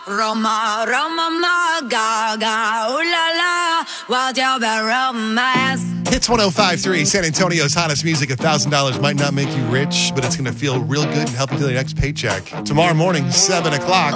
Roma, Roma, ma, gaga, ooh la la, what's your romance? Hits 105.3, San Antonio's hottest music. $1,000 might not make you rich, but it's going to feel real good and help you till your next paycheck. Tomorrow morning, 7 o'clock.